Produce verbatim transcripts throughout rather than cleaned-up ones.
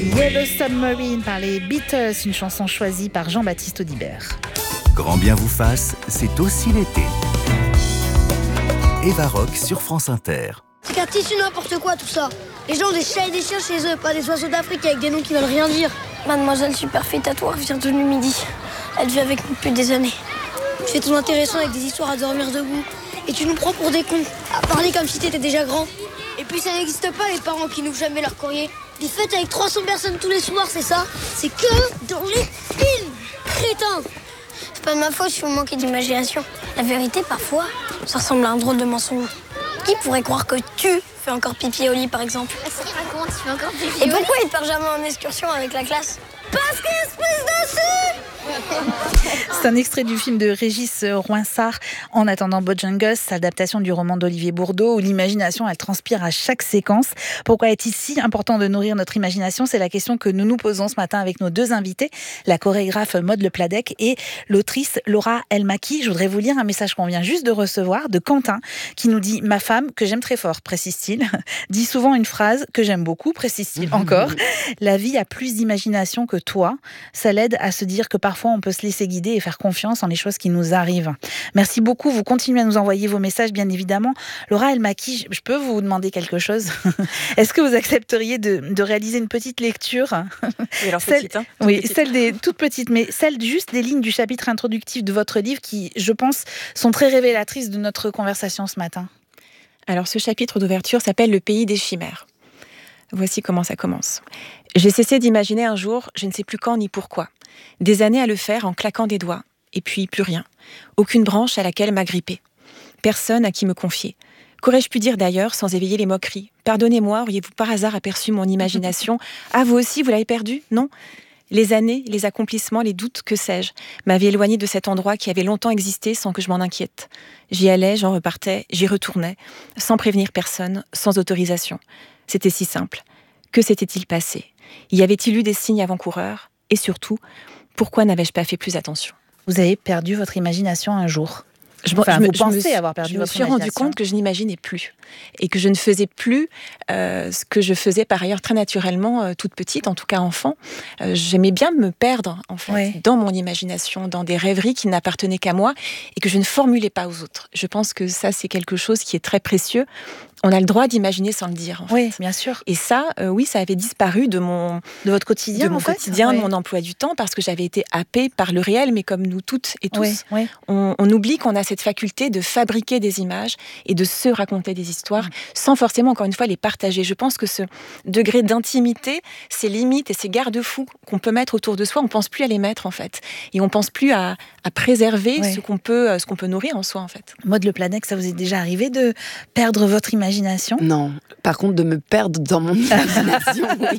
Yellow Submarine par les Beatles, une chanson choisie par Jean-Baptiste Audibert. Grand bien vous fasse, c'est aussi l'été. Eva Rock sur France Inter. C'est qu'un tissu n'importe quoi tout ça. Les gens ont des chats et des chiens chez eux, pas des oiseaux d'Afrique avec des noms qui veulent rien dire. Mademoiselle Superfille Tatoueur vient de Numidie. Elle vit avec nous depuis des années. Tu fais ton intéressant avec des histoires à dormir debout. Et tu nous prends pour des cons, à parler comme si t'étais déjà grand. Et puis ça n'existe pas les parents qui n'ouvrent jamais leur courrier. Des fêtes avec trois cents personnes tous les soirs, c'est ça? C'est que dans les films. Crétin. C'est pas de ma faute si vous manquez d'imagination. La vérité, parfois, ça ressemble à un drôle de mensonge. Qui pourrait croire que tu fais encore pipi au lit, par exemple? C'est qui raconte, tu fais encore pipi? Et pourquoi il part jamais en excursion avec la classe? Parce qu'il se pisse dessus. C'est un extrait du film de Régis Roinsart, En attendant Bojangles, adaptation du roman d'Olivier Bourdeau, où l'imagination, elle transpire à chaque séquence. Pourquoi est-il si important de nourrir notre imagination? C'est la question que nous nous posons ce matin avec nos deux invités, la chorégraphe Maude Lepladec et l'autrice Laura Elmaki. Je voudrais vous lire un message qu'on vient juste de recevoir de Quentin, qui nous dit « Ma femme, que j'aime très fort, précise-t-il, dit souvent une phrase que j'aime beaucoup, précise-t-il encore. La vie a plus d'imagination que toi. Ça l'aide à se dire que parfois on peut se laisser guider et faire confiance en les choses qui nous arrivent. » Merci beaucoup. Vous continuez à nous envoyer vos messages, bien évidemment. Laura Elmaki, je peux vous demander quelque chose? Est-ce que vous accepteriez de, de réaliser une petite lecture? Oui, alors celle, petite, hein, oui, petite. celle des toutes petites, mais celle juste des lignes du chapitre introductif de votre livre qui, je pense, sont très révélatrices de notre conversation ce matin. Alors, ce chapitre d'ouverture s'appelle « Le pays des chimères ». Voici comment ça commence. J'ai cessé d'imaginer un jour, je ne sais plus quand ni pourquoi. Des années à le faire en claquant des doigts. Et puis plus rien. Aucune branche à laquelle m'agripper. Personne à qui me confier. Qu'aurais-je pu dire d'ailleurs sans éveiller les moqueries? Pardonnez-moi, auriez-vous par hasard aperçu mon imagination? Ah, vous aussi, vous l'avez perdue? Non? Les années, les accomplissements, les doutes, que sais-je, m'avaient éloigné de cet endroit qui avait longtemps existé sans que je m'en inquiète. J'y allais, j'en repartais, j'y retournais, sans prévenir personne, sans autorisation. C'était si simple. Que s'était-il passé? Y avait-il eu des signes avant-coureurs? Et surtout, pourquoi n'avais-je pas fait plus attention? Vous avez perdu votre imagination un jour. Je, Enfin, je me, vous je me pensez suis, avoir perdu je votre me suis rendu imagination. compte que je n'imaginais plus et que je ne faisais plus euh, ce que je faisais par ailleurs très naturellement euh, toute petite, en tout cas enfant. Euh, j'aimais bien me perdre en fait Ouais. dans mon imagination, dans des rêveries qui n'appartenaient qu'à moi et que je ne formulais pas aux autres. Je pense que ça c'est quelque chose qui est très précieux. On a le droit d'imaginer sans le dire. En fait. Oui, bien sûr. Et ça, euh, oui, ça avait disparu de mon De votre quotidien, de mon en fait. quotidien, Ouais. de mon emploi du temps, parce que j'avais été happée par le réel, mais comme nous toutes et tous, Oui, oui. on, on oublie qu'on a cette faculté de fabriquer des images et de se raconter des histoires sans forcément, encore une fois, les partager. Je pense que ce degré d'intimité, ces limites et ces garde-fous qu'on peut mettre autour de soi, on ne pense plus à les mettre, en fait. Et on ne pense plus à, à préserver Ouais. ce qu'on peut, ce qu'on peut nourrir en soi, en fait. Maude Lepladec, ça vous est déjà arrivé de perdre votre imagination? Non, par contre, de me perdre dans mon imagination, oui.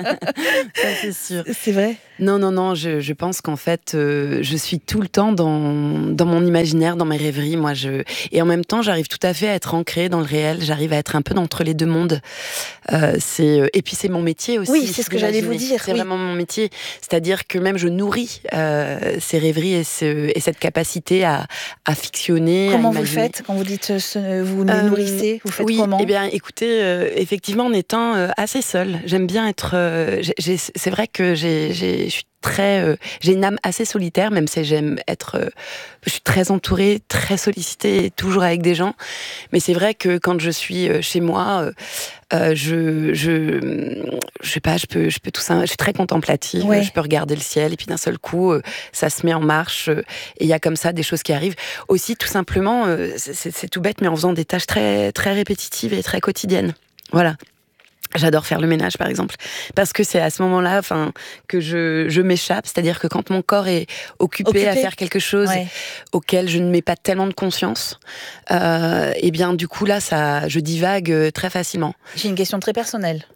Ça, c'est sûr. C'est vrai. Non, non, non, je, je pense qu'en fait, euh, je suis tout le temps dans, dans mon imaginaire, dans mes rêveries. Moi, je... Et en même temps, j'arrive tout à fait à être ancrée dans le réel. J'arrive à être un peu entre les deux mondes. Euh, c'est... Et puis, c'est mon métier aussi. Oui, c'est ce que j'allais vous dire, C'est oui. vraiment mon métier. C'est-à-dire que même je nourris euh, ces rêveries et, ce... et cette capacité à, à fictionner. Comment à vous le imaginer. faites quand vous dites euh, ce- vous les Euh, nourrissez? Vous faites oui, comment? eh bien, écoutez, euh, effectivement, en étant euh, assez seule, j'aime bien être. euh, j'ai- j'ai- c'est vrai que j'ai, j'ai, je suis très, euh, j'ai une âme assez solitaire, même si j'aime être. euh, je suis très entourée, très sollicitée, toujours avec des gens. Mais c'est vrai que quand je suis euh, chez moi, euh, euh, je, je, je sais pas, je peux, je peux tout ça. Je suis très contemplative. Ouais. Je peux regarder le ciel et puis d'un seul coup, euh, ça se met en marche. euh, et il y a comme ça des choses qui arrivent. Aussi, tout simplement, euh, c'est, c'est, c'est tout bête, mais en faisant des tâches très, très répétitives et très quotidiennes. Voilà. J'adore faire le ménage, par exemple, parce que c'est à ce moment-là, enfin, que je, je m'échappe. C'est-à-dire que quand mon corps est occupé, Occupé. à faire quelque chose Ouais. auquel je ne mets pas tellement de conscience, euh, et bien, du coup, là, ça, je divague euh, très facilement. J'ai une question très personnelle.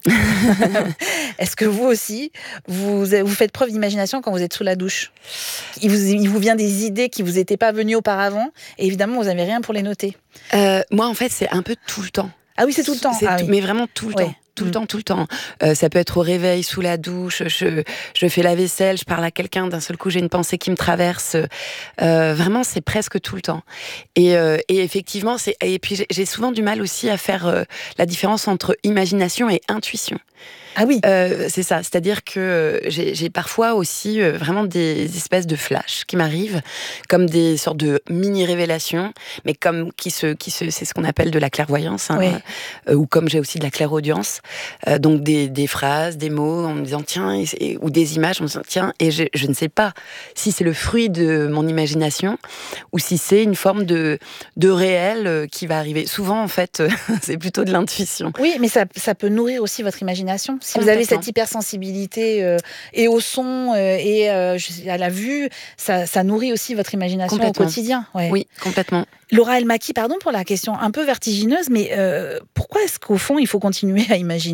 Est-ce que vous aussi, vous, vous faites preuve d'imagination quand vous êtes sous la douche? Il vous, il vous vient des idées qui vous étaient pas venues auparavant, et évidemment, vous n'avez rien pour les noter. Euh, moi, en fait, c'est un peu tout le temps. Ah oui, c'est tout le temps. C'est Ah tout- oui. Mais vraiment tout le Ouais. temps. tout mmh. le temps, tout le temps. Euh, ça peut être au réveil, sous la douche, je, je fais la vaisselle, je parle à quelqu'un, d'un seul coup j'ai une pensée qui me traverse. Euh, vraiment, c'est presque tout le temps. Et, euh, et effectivement, c'est, et puis j'ai, j'ai souvent du mal aussi à faire euh, la différence entre imagination et intuition. Ah oui. Euh, c'est ça, c'est-à-dire que j'ai, j'ai parfois aussi euh, vraiment des espèces de flashs qui m'arrivent, comme des sortes de mini-révélations, mais comme qui se, qui se, c'est ce qu'on appelle de la clairvoyance, hein, Oui. euh, ou comme j'ai aussi de la clairaudience, euh, donc des, des phrases, des mots, en me disant tiens, et, et, ou des images, en me disant tiens, et je, je ne sais pas si c'est le fruit de mon imagination ou si c'est une forme de, de réel euh, qui va arriver. Souvent, en fait, euh, c'est plutôt de l'intuition. Oui, mais ça, ça peut nourrir aussi votre imagination. Si vous avez cette hypersensibilité euh, et au son euh, et euh, à la vue, ça, ça nourrit aussi votre imagination au quotidien. Ouais. Oui, complètement. Laura El-Maki, pardon pour la question un peu vertigineuse, mais euh, pourquoi est-ce qu'au fond, il faut continuer à imaginer ?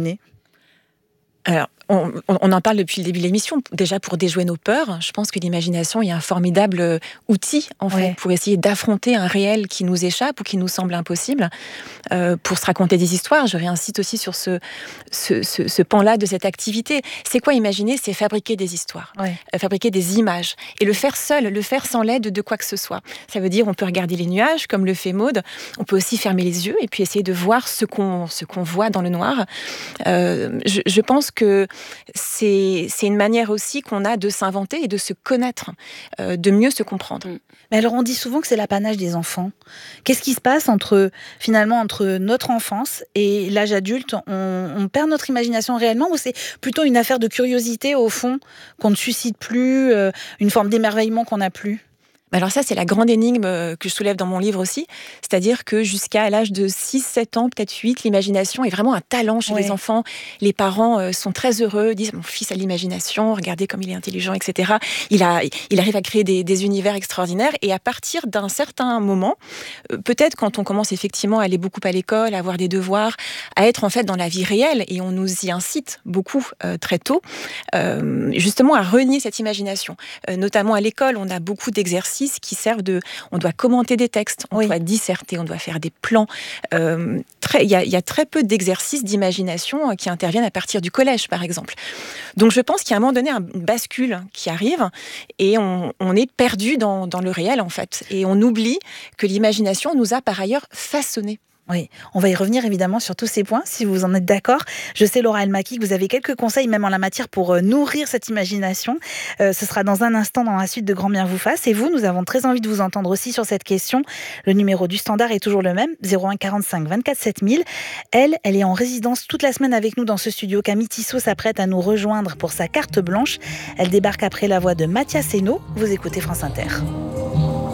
Alors, on, on en parle depuis le début de l'émission, déjà pour déjouer nos peurs. Je pense que l'imagination est un formidable outil, en fait, ouais. pour essayer d'affronter un réel qui nous échappe ou qui nous semble impossible, euh, pour se raconter des histoires. Je réincite aussi sur ce, ce, ce, ce pan-là de cette activité. C'est quoi imaginer ? C'est fabriquer des histoires, ouais. euh, fabriquer des images, et le faire seul, le faire sans l'aide de quoi que ce soit. Ça veut dire on peut regarder les nuages, comme le fait Maud, on peut aussi fermer les yeux et puis essayer de voir ce qu'on, ce qu'on voit dans le noir. Euh, je, je pense que c'est, c'est une manière aussi qu'on a de s'inventer et de se connaître, euh, de mieux se comprendre. Mais alors on dit souvent que c'est l'apanage des enfants. Qu'est-ce qui se passe entre, finalement, entre notre enfance et l'âge adulte ? on, on perd notre imagination réellement ou c'est plutôt une affaire de curiosité au fond qu'on ne suscite plus, euh, une forme d'émerveillement qu'on n'a plus ? Alors ça, c'est la grande énigme que je soulève dans mon livre aussi. C'est-à-dire que jusqu'à l'âge de six sept ans, peut-être huit, l'imagination est vraiment un talent chez ouais. les enfants. Les parents sont très heureux, disent « mon fils a l'imagination, regardez comme il est intelligent, et cetera » Il, a, il arrive à créer des, des univers extraordinaires. Et à partir d'un certain moment, peut-être quand on commence effectivement à aller beaucoup à l'école, à avoir des devoirs, à être en fait dans la vie réelle, et on nous y incite beaucoup euh, très tôt, euh, justement à renier cette imagination. Euh, notamment à l'école, on a beaucoup d'exercices qui servent de... On doit commenter des textes, on oui. doit disserter, on doit faire des plans. Euh, très, il y a, il y a très peu d'exercices d'imagination qui interviennent à partir du collège, par exemple. Donc je pense qu'il y a à un moment donné une bascule qui arrive et on, on est perdu dans, dans le réel, en fait. Et on oublie que l'imagination nous a par ailleurs façonnés. Oui, on va y revenir évidemment sur tous ces points, si vous en êtes d'accord. Je sais, Laura El-Maki, que vous avez quelques conseils même en la matière pour euh, nourrir cette imagination. Euh, ce sera dans un instant dans la suite de Grand Bien vous fasse. Et vous, nous avons très envie de vous entendre aussi sur cette question. Le numéro du standard est toujours le même, zéro un quarante-cinq vingt-quatre sept mille. Elle, elle est en résidence toute la semaine avec nous dans ce studio. Camille Tissot s'apprête à nous rejoindre pour sa carte blanche. Elle débarque après la voix de Mathias Hainaut. Vous écoutez France Inter.